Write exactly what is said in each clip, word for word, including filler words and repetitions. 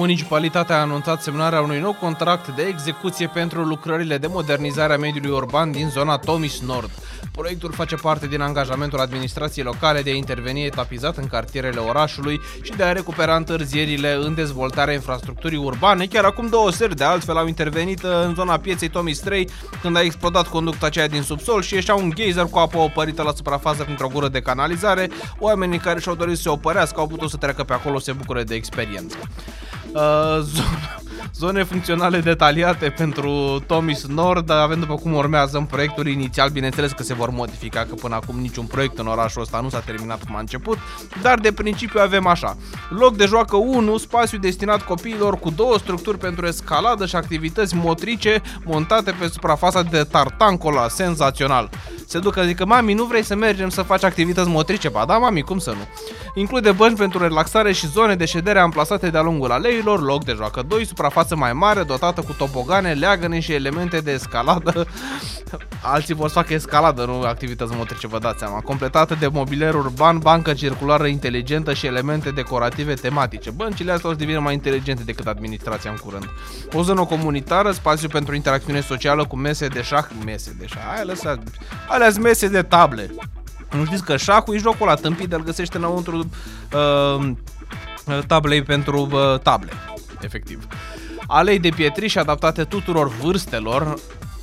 Municipalitatea a anunțat semnarea unui nou contract de execuție pentru lucrările de modernizare a mediului urban din zona Tomis Nord. Proiectul face parte din angajamentul administrației locale de a interveni etapizat în cartierele orașului și de a recupera întârzierile în dezvoltarea infrastructurii urbane. Chiar acum două seri de altfel au intervenit în zona pieței Tomis trei, când a explodat conducta aceea din subsol și ieșea un geyser cu apă opărită la suprafață printr-o gură de canalizare. Oamenii care și-au dorit să se opărească au putut să treacă pe acolo, se bucură de experiență. Uh, zone funcționale detaliate pentru Tomis Nord, avem după cum urmează în proiectul inițial. Bineînțeles că se vor modifica, că până acum niciun proiect în orașul ăsta nu s-a terminat cum a început, dar de principiu avem așa: loc de joacă unu, spațiu destinat copiilor cu două structuri pentru escaladă și activități motrice montate pe suprafața de tartancola, senzațional. Se ducă, zică: mami, nu vrei să mergem să faci activități motrice? Ba da, mami, cum să nu? Include bănci pentru relaxare și zone de ședere amplasate de-a lungul aleilor. Loc de joacă doi, suprafață mai mare, dotată cu tobogane, leagăne și elemente de escaladă. Alții vor să facă escaladă, nu activități motrice, vă dați seama. Completată de mobilier urban, bancă circulară inteligentă și elemente decorative tematice. Băncile astea o să devină mai inteligente decât administrația în curând. O zonă comunitară, spațiu pentru interacțiune socială cu mese de șah, mese de șah, aia lăsa, alea mese de table. Nu știți că șahul e jocul ăla tâmpit, de-l găsește înăuntru uh, tablei pentru uh, table, efectiv. Alei de pietriș adaptate tuturor vârstelor.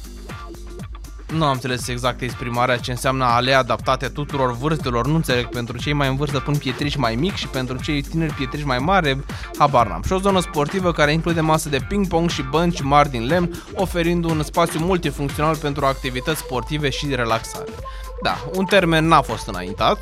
Nu am înțeles exact exprimarea, ce înseamnă alei adaptate tuturor vârstelor. Nu înțeleg, pentru cei mai în vârstă pun pietriș mai mic și pentru cei tineri pietriș mai mare, habar n-am. Și o zonă sportivă care include masă de ping-pong și bănci mari din lemn, oferind un spațiu multifuncțional pentru activități sportive și relaxare. Da, un termen n-a fost înaintat.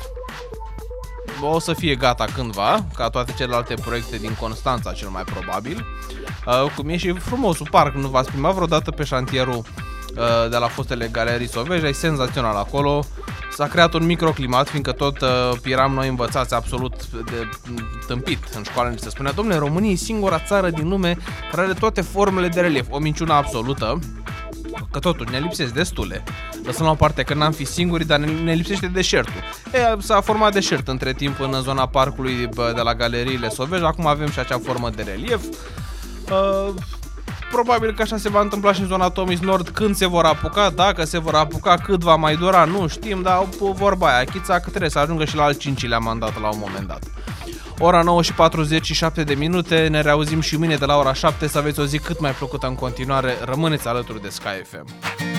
O să fie gata cândva, ca toate celelalte proiecte din Constanța, cel mai probabil. Uh, cum e și frumosul parc, nu v-ați primat vreodată pe șantierul uh, de la fostele Galerii Soveja? E senzațional acolo. S-a creat un microclimat, fiindcă tot uh, eram noi învățați absolut de tâmpit în școală. Se spunea: dom'le, România e singura țară din lume care are toate formele de relief. O minciună absolută, că totuși ne lipsesc destule. Lăsăm la o parte că n-am fi singuri, dar ne lipsește deșertul. E, s-a format deșert între timp în zona parcului de la Galeriile Soveja. Acum avem și acea formă de relief. Uh, probabil că așa se va întâmpla și în zona Tomis Nord. Când se vor apuca, dacă se vor apuca, cât va mai dura, nu știm, dar vorba aia, chița că trebuie să ajungă și la al cincilea mandat la un moment dat. Ora nouă și patruzeci și șapte de minute, ne reauzim și mâine de la ora șapte. Să aveți o zi cât mai plăcută în continuare. Rămâneți alături de Sky F M.